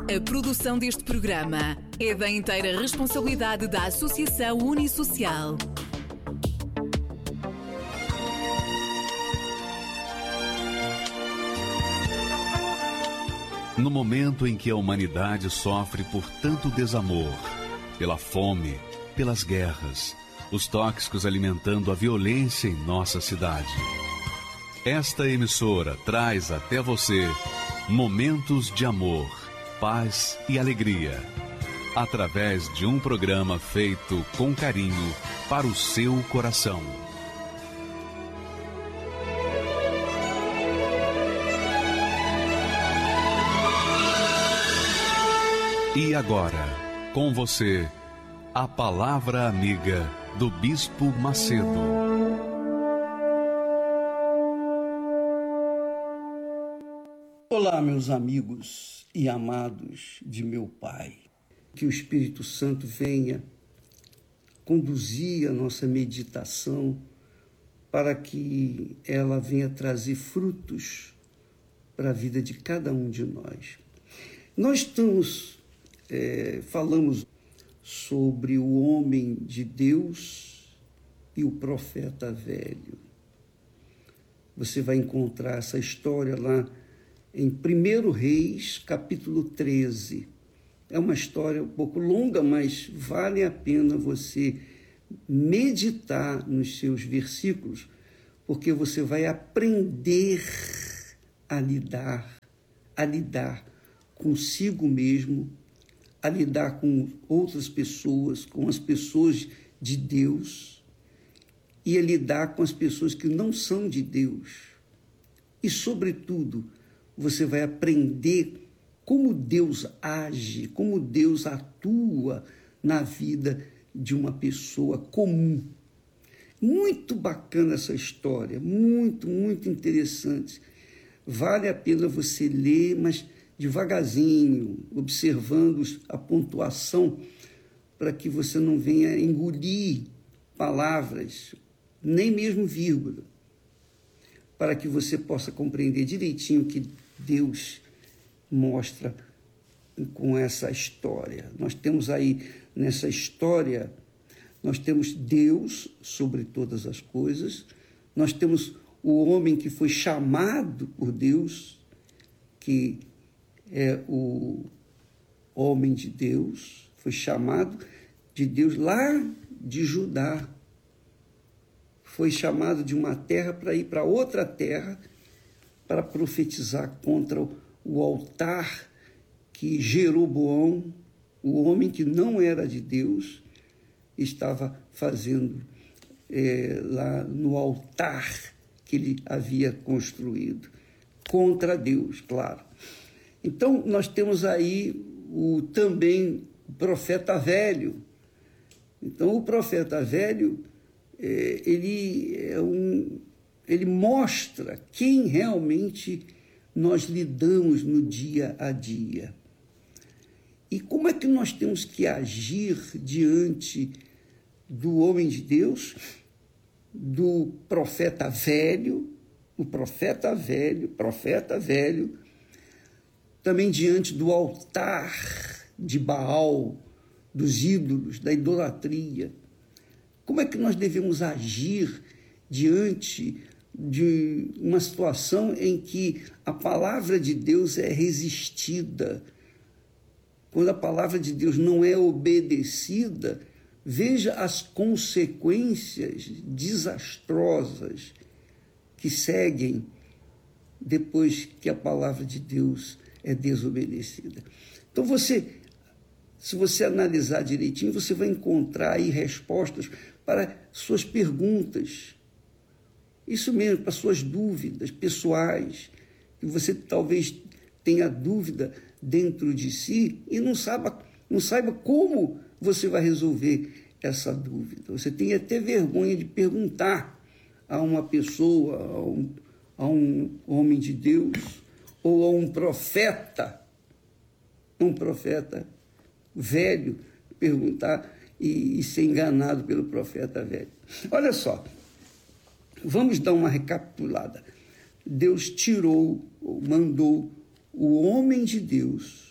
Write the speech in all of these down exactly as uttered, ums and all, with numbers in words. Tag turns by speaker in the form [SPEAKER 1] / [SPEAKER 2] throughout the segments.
[SPEAKER 1] A produção deste programa é da inteira responsabilidade da Associação Unissocial.
[SPEAKER 2] No momento em que a humanidade sofre por tanto desamor, pela fome, pelas guerras, os tóxicos alimentando a violência em nossa cidade, esta emissora traz até você momentos de amor, paz e alegria, através de um programa feito com carinho para o seu coração. E agora, com você, a Palavra Amiga do Bispo Macedo.
[SPEAKER 3] Olá, meus amigos e amados de meu Pai. Que o Espírito Santo venha conduzir a nossa meditação para que ela venha trazer frutos para a vida de cada um de nós. Nós estamos, é, falamos sobre o homem de Deus e o profeta velho. Você vai encontrar essa história lá em primeiro Reis, capítulo treze. É uma história um pouco longa, mas vale a pena você meditar nos seus versículos, porque você vai aprender a lidar, a lidar consigo mesmo, a lidar com outras pessoas, com as pessoas de Deus, e a lidar com as pessoas que não são de Deus. E, sobretudo, você vai aprender como Deus age, como Deus atua na vida de uma pessoa comum. Muito bacana essa história, muito, muito interessante. Vale a pena você ler, mas devagarzinho, observando a pontuação, para que você não venha engolir palavras, nem mesmo vírgula, para que você possa compreender direitinho o que Deus mostra com essa história. Nós temos aí, nessa história, nós temos Deus sobre todas as coisas, nós temos o homem que foi chamado por Deus, que é o homem de Deus, foi chamado de Deus lá de Judá. Foi chamado de uma terra para ir para outra terra, para profetizar contra o altar que Jeroboão, o homem que não era de Deus, estava fazendo é, lá no altar que ele havia construído, contra Deus, claro. Então, nós temos aí o, também o profeta velho. Então, o profeta velho, é, ele, é um, ele mostra quem realmente nós lidamos no dia a dia. E como é que nós temos que agir diante do homem de Deus, do profeta velho, o profeta velho, profeta velho, também diante do altar de Baal, dos ídolos, da idolatria. Como é que nós devemos agir diante de uma situação em que a palavra de Deus é resistida? Quando a palavra de Deus não é obedecida, veja as consequências desastrosas que seguem depois que a palavra de Deus é desobedecida. Então, você, se você analisar direitinho, você vai encontrar aí respostas para suas perguntas. Isso mesmo, para suas dúvidas pessoais, que você talvez tenha dúvida dentro de si e não saiba, não saiba como você vai resolver essa dúvida. Você tem até vergonha de perguntar a uma pessoa, a um, a um homem de Deus, ou a um profeta, um profeta velho, perguntar e, e ser enganado pelo profeta velho. Olha só, vamos dar uma recapitulada. Deus tirou, ou mandou o homem de Deus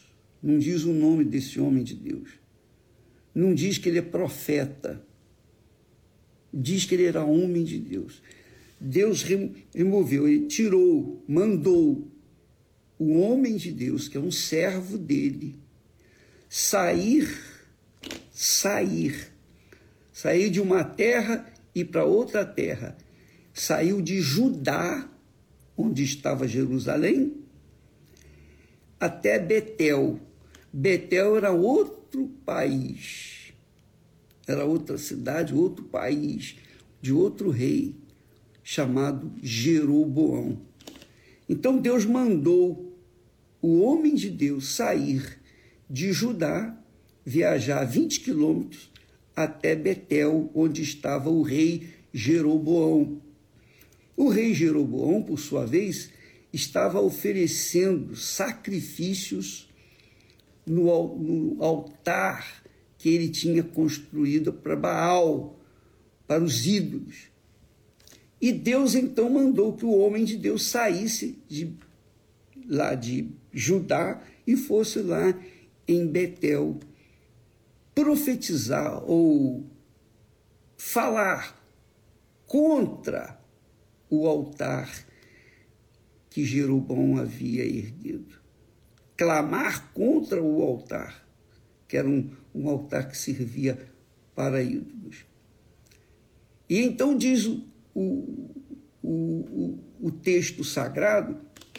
[SPEAKER 3] não diz o nome desse homem de Deus, não diz que ele é profeta, diz que ele era homem de Deus. Deus removeu, ele tirou, mandou o homem de Deus, que é um servo dele, sair, sair, sair de uma terra e para outra terra. Saiu de Judá, onde estava Jerusalém, até Betel. Betel era outro país, era outra cidade, outro país, de outro rei, chamado Jeroboão. Então Deus mandou o homem de Deus sair de Judá, viajar vinte quilômetros até Betel, onde estava o rei Jeroboão. O rei Jeroboão, por sua vez, estava oferecendo sacrifícios no, no altar que ele tinha construído para Baal, para os ídolos. E Deus então mandou que o homem de Deus saísse de, lá de Judá e fosse lá em Betel profetizar ou falar contra o altar que Jeroboão havia erguido. Clamar contra o altar, que era um, um altar que servia para ídolos. E então diz o, o, o, o texto sagrado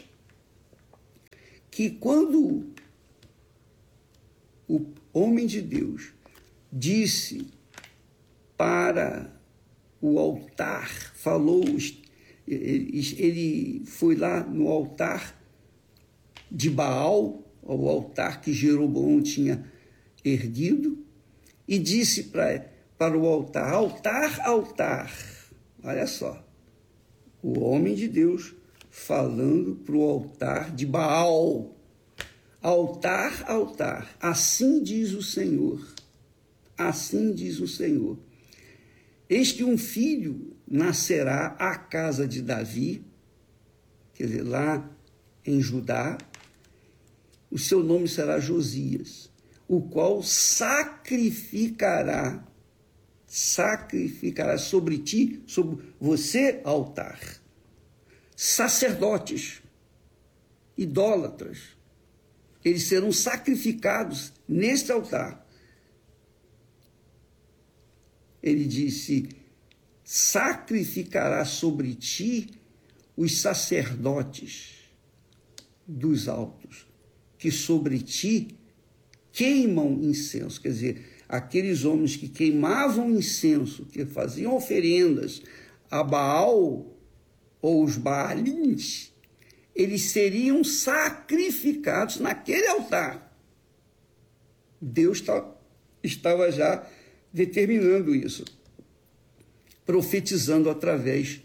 [SPEAKER 3] que quando o homem de Deus disse para o altar, falou, ele foi lá no altar de Baal, o altar que Jeroboão tinha erguido, e disse para, para o altar, altar, altar, olha só, o homem de Deus falando para o altar de Baal, altar, altar, assim diz o Senhor, assim diz o Senhor, eis que um filho nascerá à casa de Davi, quer dizer, lá em Judá, o seu nome será Josias, o qual sacrificará, sacrificará sobre ti, sobre você, altar, sacerdotes, idólatras, eles serão sacrificados neste altar. Ele disse, sacrificará sobre ti os sacerdotes dos altos, que sobre ti queimam incenso. Quer dizer, aqueles homens que queimavam incenso, que faziam oferendas a Baal ou os Baalins, eles seriam sacrificados naquele altar. Deus estava já determinando isso, profetizando através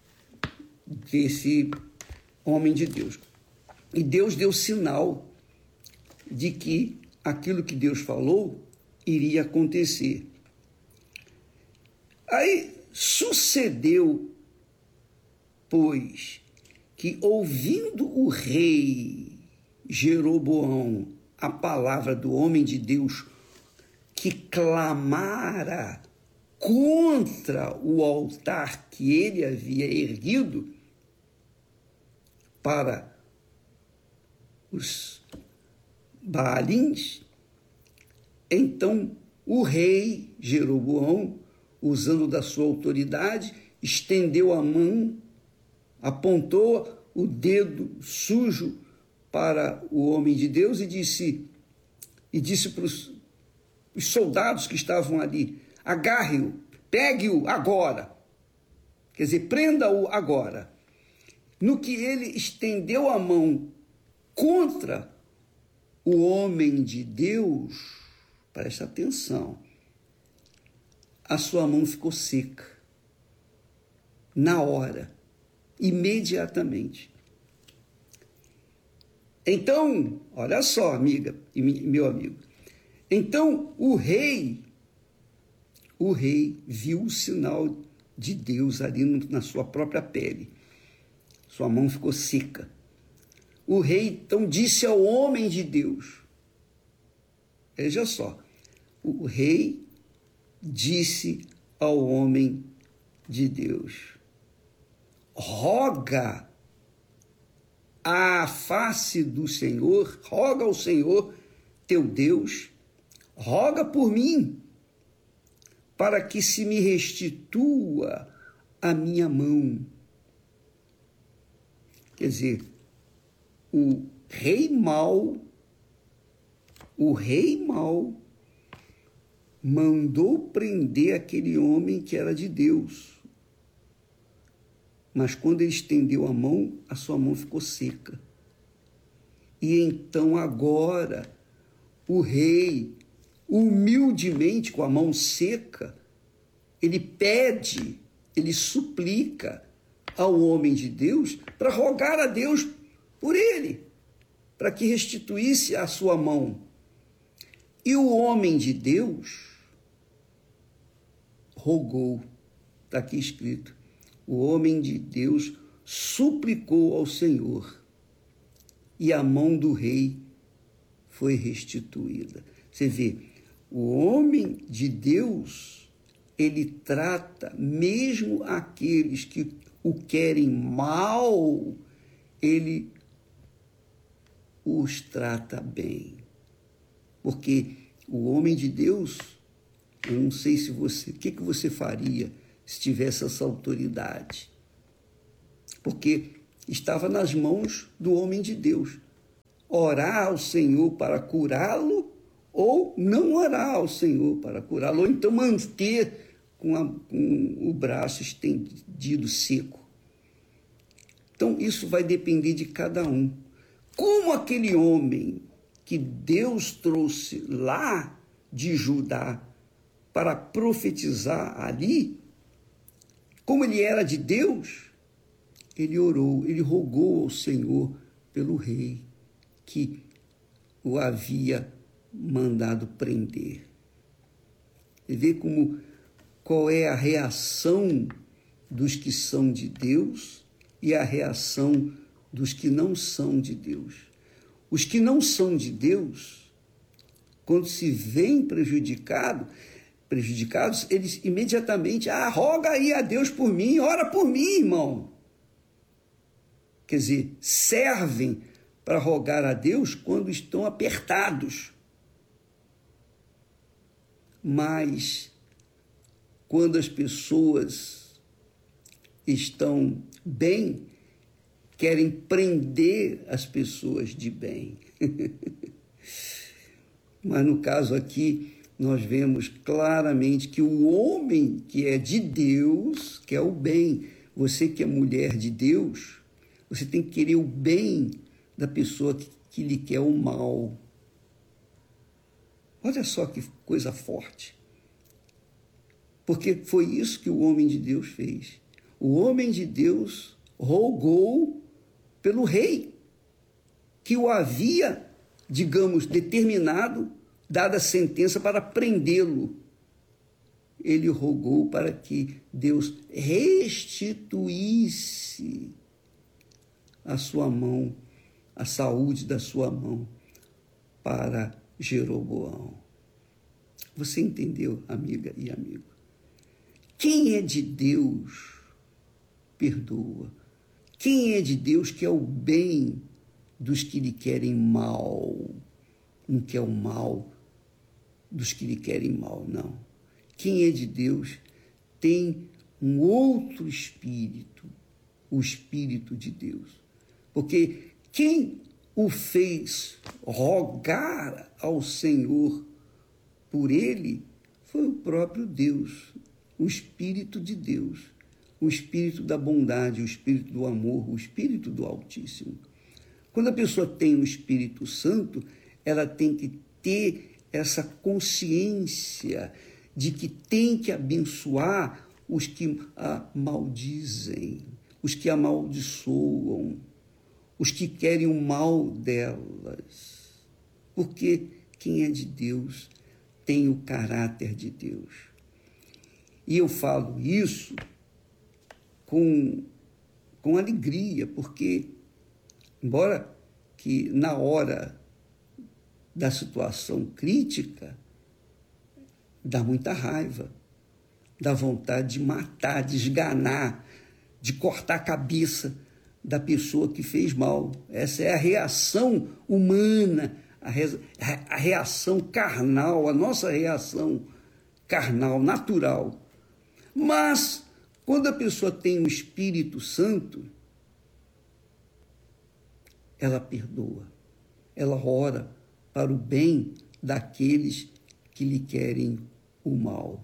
[SPEAKER 3] desse homem de Deus. E Deus deu sinal de que aquilo que Deus falou iria acontecer. Aí sucedeu, pois, que ouvindo o rei Jeroboão a palavra do homem de Deus que clamara contra o altar que ele havia erguido para os Baalins, então o rei Jeroboão, usando da sua autoridade, estendeu a mão, apontou o dedo sujo para o homem de Deus e disse, e disse para os, os soldados que estavam ali, agarre-o, pegue-o agora, quer dizer, prenda-o agora. No que ele estendeu a mão contra o homem de Deus, presta atenção, a sua mão ficou seca, na hora, imediatamente. Então, olha só, amiga e meu amigo, então o rei, o rei viu o sinal de Deus ali na sua própria pele, sua mão ficou seca. O rei então disse ao homem de Deus, Veja só, o rei disse ao homem de Deus: roga à face do Senhor, roga ao Senhor teu Deus, roga por mim, para que se me restitua a minha mão. Quer dizer, o rei mau, o rei mau mandou prender aquele homem que era de Deus. Mas quando ele estendeu a mão, a sua mão ficou seca. E então agora o rei, humildemente, com a mão seca, ele pede, ele suplica ao homem de Deus para rogar a Deus por ele, para que restituísse a sua mão. E o homem de Deus rogou, está aqui escrito, o homem de Deus suplicou ao Senhor e a mão do rei foi restituída. Você vê, o homem de Deus, ele trata mesmo aqueles que o querem mal, ele os trata bem. Porque o homem de Deus, eu não sei se você, o que, que você faria se tivesse essa autoridade? Porque estava nas mãos do homem de Deus. Orar ao Senhor para curá-lo ou não orar ao Senhor para curá-lo, ou então manter com, a, com o braço estendido, seco. Então, isso vai depender de cada um. Como aquele homem que Deus trouxe lá de Judá para profetizar ali, como ele era de Deus, ele orou, ele rogou ao Senhor pelo rei que o havia mandado prender. E vê como, qual é a reação dos que são de Deus e a reação dos que não são de Deus. Os que não são de Deus, quando se veem prejudicado, prejudicados, eles imediatamente, ah, roga aí a Deus por mim, ora por mim, irmão. Quer dizer, servem para rogar a Deus quando estão apertados. Mas, quando as pessoas estão bem, querem prender as pessoas de bem. Mas no caso aqui, nós vemos claramente que o homem que é de Deus quer o bem. Você que é mulher de Deus, você tem que querer o bem da pessoa que, que lhe quer o mal. Olha só que coisa forte. Porque foi isso que o homem de Deus fez. O homem de Deus rogou pelo rei, que o havia, digamos, determinado, dada a sentença para prendê-lo. Ele rogou para que Deus restituísse a sua mão, a saúde da sua mão, para Jeroboão. Você entendeu, amiga e amigo? Quem é de Deus, perdoa. Quem é de Deus quer o bem dos que lhe querem mal. Não quer o mal dos que lhe querem mal, não. Quem é de Deus tem um outro espírito, o Espírito de Deus. Porque quem o fez rogar ao Senhor por ele foi o próprio Deus, o Espírito de Deus, o Espírito da bondade, o Espírito do amor, o Espírito do Altíssimo. Quando a pessoa tem o Espírito Santo, ela tem que ter essa consciência de que tem que abençoar os que a maldizem, os que a amaldiçoam, os que querem o mal delas. Porque quem é de Deus tem o caráter de Deus. E eu falo isso com, com alegria, porque, embora que na hora da situação crítica, dá muita raiva, dá vontade de matar, de esganar, de cortar a cabeça da pessoa que fez mal. Essa é a reação humana, a, re, a reação carnal, a nossa reação carnal, natural. Mas, quando a pessoa tem o Espírito Santo, ela perdoa, ela ora para o bem daqueles que lhe querem o mal.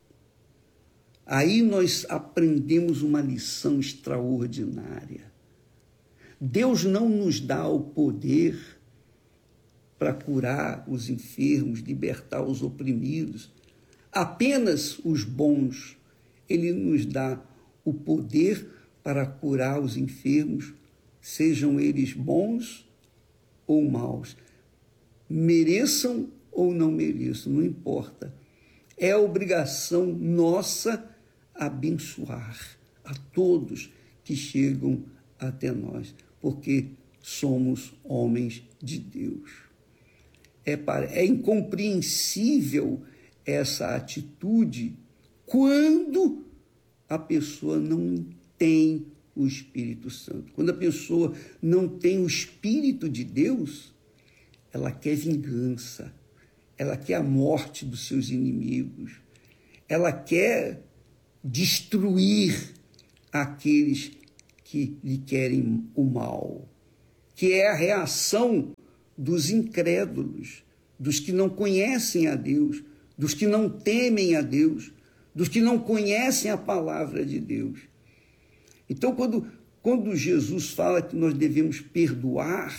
[SPEAKER 3] Aí nós aprendemos uma lição extraordinária. Deus não nos dá o poder para curar os enfermos, libertar os oprimidos, apenas os bons. Ele nos dá o poder para curar os enfermos, sejam eles bons ou maus, mereçam ou não mereçam, não importa. É obrigação nossa abençoar a todos que chegam até nós, porque somos homens de Deus. É, é incompreensível essa atitude quando a pessoa não tem o Espírito Santo. Quando a pessoa não tem o Espírito de Deus, ela quer vingança, ela quer a morte dos seus inimigos, ela quer destruir aqueles que lhe querem o mal, que é a reação dos incrédulos, dos que não conhecem a Deus, dos que não temem a Deus, dos que não conhecem a palavra de Deus. Então, quando, quando Jesus fala que nós devemos perdoar,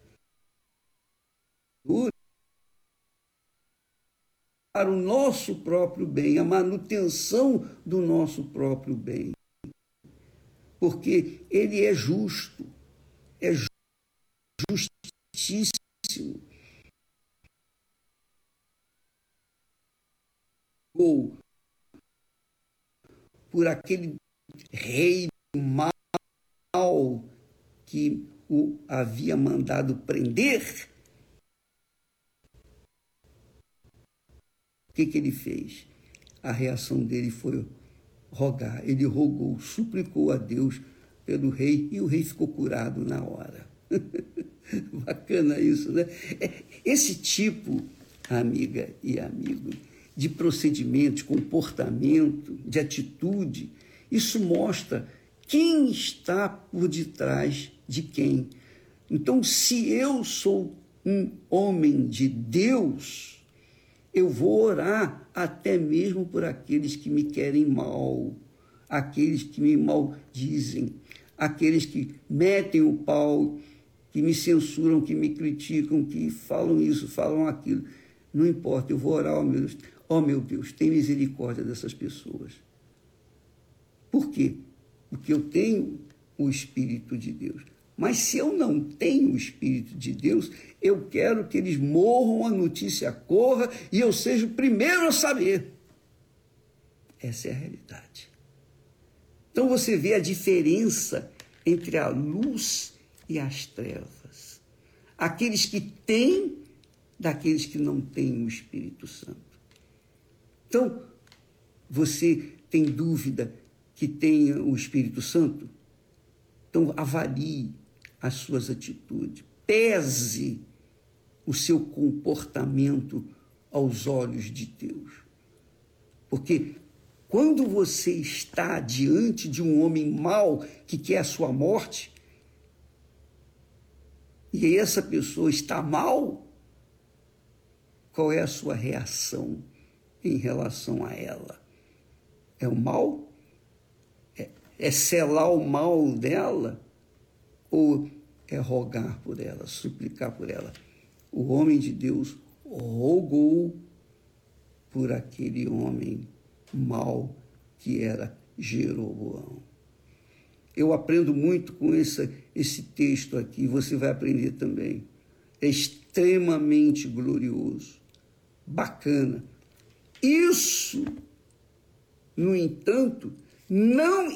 [SPEAKER 3] para o nosso próprio bem, a manutenção do nosso próprio bem. Porque ele é justo, é justíssimo. Ou por aquele rei mau que o havia mandado prender, o que, que ele fez? A reação dele foi rogar. Ele rogou, suplicou a Deus pelo rei e o rei ficou curado na hora. Bacana isso, né? Esse tipo, amiga e amigo, de procedimento, de comportamento, de atitude, isso mostra quem está por detrás de quem. Então, se eu sou um homem de Deus, eu vou orar até mesmo por aqueles que me querem mal, aqueles que me maldizem, aqueles que metem o pau, que me censuram, que me criticam, que falam isso, falam aquilo. Não importa, eu vou orar, ó meu Deus, ó meu Deus, tem misericórdia dessas pessoas. Por quê? Porque eu tenho o Espírito de Deus. Mas se eu não tenho o Espírito de Deus, eu quero que eles morram, a notícia corra e eu seja o primeiro a saber. Essa é a realidade. Então você vê a diferença entre a luz e as trevas. Aqueles que têm, daqueles que não têm o Espírito Santo. Então, você tem dúvida que tenha o Espírito Santo? Então, avalie as suas atitudes, pese o seu comportamento aos olhos de Deus. Porque quando você está diante de um homem mau que quer a sua morte, e essa pessoa está mal, qual é a sua reação em relação a ela? É o mal? É, é selar o mal dela? Ou é rogar por ela, suplicar por ela? O homem de Deus rogou por aquele homem mau que era Jeroboão. Eu aprendo muito com esse, esse texto aqui, você vai aprender também. É extremamente glorioso, bacana. Isso, no entanto, não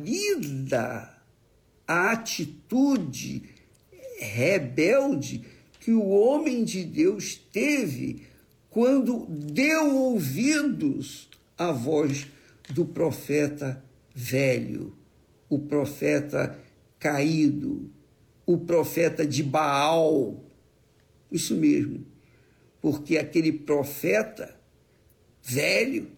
[SPEAKER 3] invalida a atitude rebelde que o homem de Deus teve quando deu ouvidos à voz do profeta velho, o profeta caído, o profeta de Baal. Isso mesmo, porque aquele profeta velho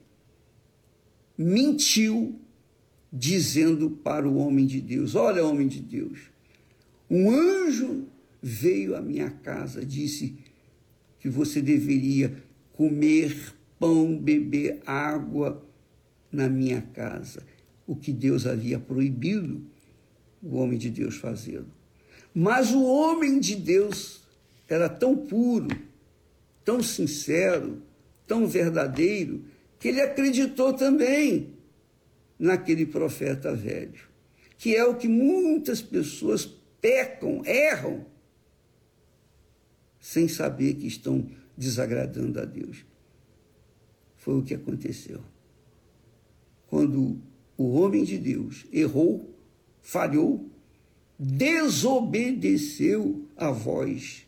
[SPEAKER 3] mentiu, dizendo para o homem de Deus: olha, homem de Deus, um anjo veio à minha casa, disse que você deveria comer pão, beber água na minha casa, o que Deus havia proibido o homem de Deus fazer. Mas o homem de Deus era tão puro, tão sincero, tão verdadeiro, que ele acreditou também naquele profeta velho, que é o que muitas pessoas pecam, erram, sem saber que estão desagradando a Deus. Foi o que aconteceu. Quando o homem de Deus errou, falhou, desobedeceu à voz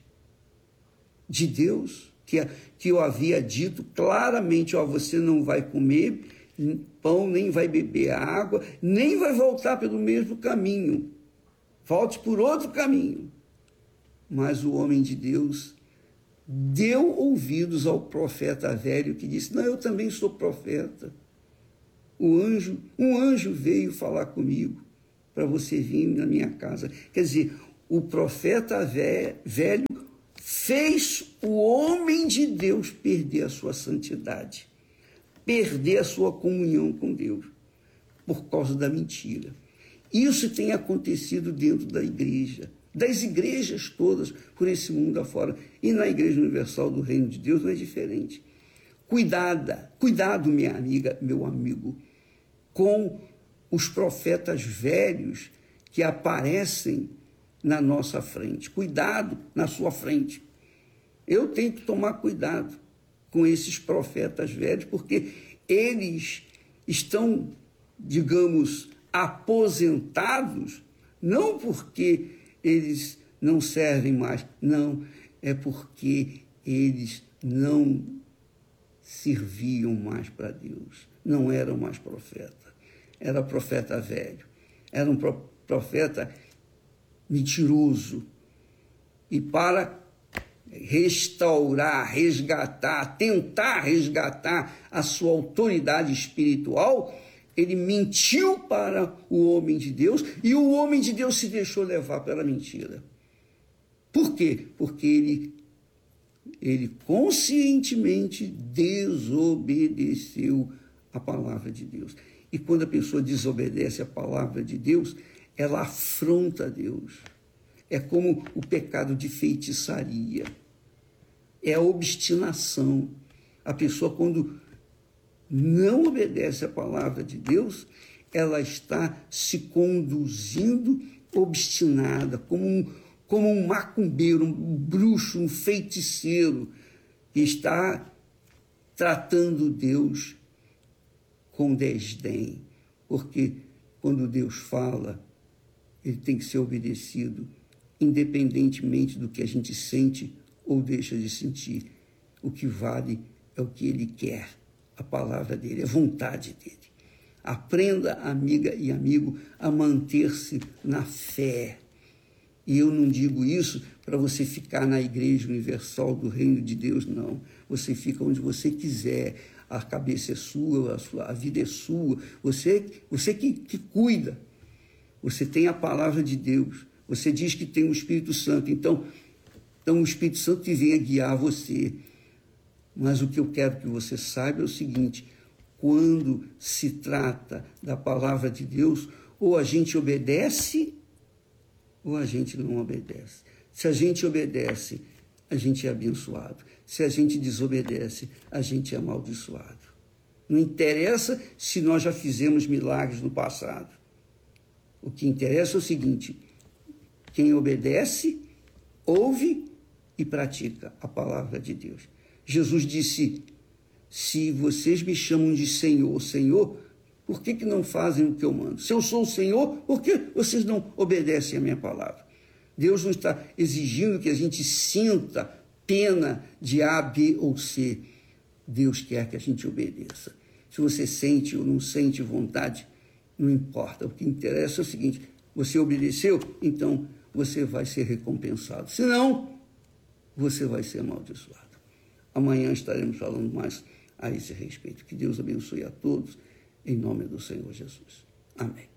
[SPEAKER 3] de Deus, que, que eu havia dito claramente: ó, você não vai comer pão, nem vai beber água, nem vai voltar pelo mesmo caminho. Volte por outro caminho. Mas o homem de Deus deu ouvidos ao profeta velho, que disse: não, eu também sou profeta. O anjo, um anjo veio falar comigo para você vir na minha casa. Quer dizer, o profeta velho fez o homem de Deus perder a sua santidade, perder a sua comunhão com Deus, por causa da mentira. Isso tem acontecido dentro da igreja, das igrejas todas por esse mundo afora. E na Igreja Universal do Reino de Deus não é diferente. Cuidada, cuidado, minha amiga, meu amigo, com os profetas velhos que aparecem na nossa frente. Cuidado na sua frente. Eu tenho que tomar cuidado com esses profetas velhos, porque eles estão, digamos, aposentados, não porque eles não servem mais, não, é porque eles não serviam mais para Deus, não eram mais profeta. Era profeta velho, era um profeta mentiroso. E para restaurar, resgatar, tentar resgatar a sua autoridade espiritual, ele mentiu para o homem de Deus, e o homem de Deus se deixou levar pela mentira. Por quê? Porque ele, ele conscientemente desobedeceu a palavra de Deus. E quando a pessoa desobedece a palavra de Deus, ela afronta a Deus. É como o pecado de feitiçaria. É a obstinação. A pessoa, quando não obedece a palavra de Deus, ela está se conduzindo obstinada, como um, como um macumbeiro, um bruxo, um feiticeiro, que está tratando Deus com desdém. Porque quando Deus fala, ele tem que ser obedecido, independentemente do que a gente sente ou deixa de sentir. O que vale é o que ele quer, a palavra dele, a vontade dele. Aprenda, amiga e amigo, a manter-se na fé. E eu não digo isso para você ficar na Igreja Universal do Reino de Deus, não. Você fica onde você quiser, a cabeça é sua, a, sua, a vida é sua, você, você que, que cuida. Você tem a palavra de Deus, você diz que tem o Espírito Santo, então, então o Espírito Santo que venha guiar você. Mas o que eu quero que você saiba é o seguinte: quando se trata da palavra de Deus, ou a gente obedece, ou a gente não obedece. Se a gente obedece, a gente é abençoado. Se a gente desobedece, a gente é amaldiçoado. Não interessa se nós já fizemos milagres no passado. O que interessa é o seguinte: quem obedece, ouve e pratica a palavra de Deus. Jesus disse: se vocês me chamam de Senhor, Senhor, por que, que não fazem o que eu mando? Se eu sou o Senhor, por que vocês não obedecem a minha palavra? Deus não está exigindo que a gente sinta pena de A, B ou C. Deus quer que a gente obedeça. Se você sente ou não sente vontade, não importa. O que interessa é o seguinte: você obedeceu, então você vai ser recompensado. Se não, você vai ser amaldiçoado. Amanhã estaremos falando mais a esse respeito. Que Deus abençoe a todos, em nome do Senhor Jesus. Amém.